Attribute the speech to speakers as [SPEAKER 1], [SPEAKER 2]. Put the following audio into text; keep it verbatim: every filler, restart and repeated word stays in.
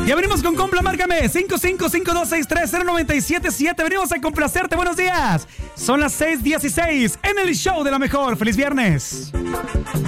[SPEAKER 1] Ya venimos con Compla, márcame cinco cinco cinco dos seis tres cero nueve siete siete. Venimos a complacerte, buenos días. Son las seis dieciséis en el show de la mejor. ¡Feliz viernes!